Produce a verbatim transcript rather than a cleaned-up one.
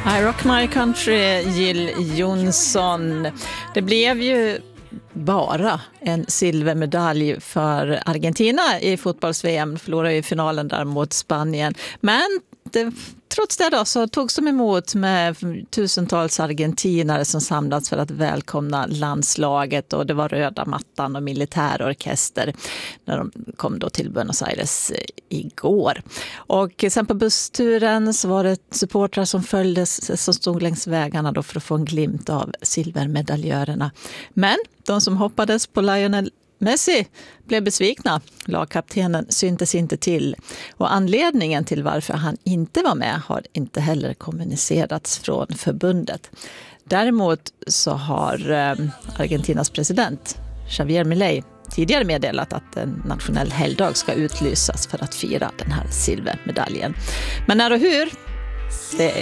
I Rock My Country, Jill Johnson. Det blev ju bara en silvermedalj för Argentina i fotbolls-V M. Förlorade ju finalen där mot Spanien. Men det, trots det då, så togs de emot med tusentals argentinare som samlats för att välkomna landslaget, och det var röda mattan och militärorkester när de kom då till Buenos Aires igår. Och sen på bussturen så var det supportrar som följdes, som stod längs vägarna då för att få en glimt av silvermedaljörerna. Men de som hoppades på Lionel Messi blev besvikna. Lagkaptenen syntes inte till, och anledningen till varför han inte var med har inte heller kommunicerats från förbundet. Däremot så har Argentinas president Javier Milei tidigare meddelat att en nationell helgdag ska utlysas för att fira den här silvermedaljen. Men när och hur? Det